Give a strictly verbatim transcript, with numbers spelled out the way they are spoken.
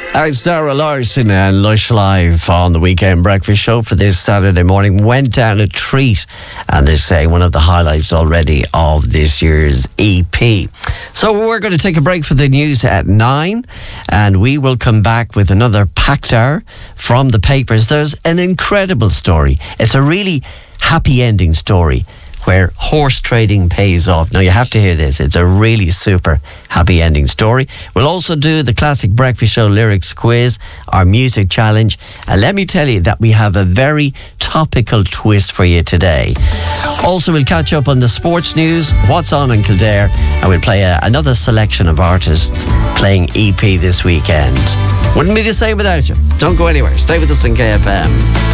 That's Sarah Larson and Lush Live on the Weekend Breakfast Show for this Saturday morning. Went down a treat, and they say one of the highlights already of this year's E P. So we're going to take a break for the news at nine, and we will come back with another packed hour from the papers. There's an incredible story. It's a really happy ending story where horse trading pays off. Now, you have to hear this. It's a really super happy ending story. We'll also do the classic Breakfast Show lyrics quiz, our music challenge. And let me tell you that we have a very topical twist for you today. Also, we'll catch up on the sports news, what's on in Kildare, and we'll play a, another selection of artists playing E P this weekend. Wouldn't be the same without you. Don't go anywhere. Stay with us on K F M.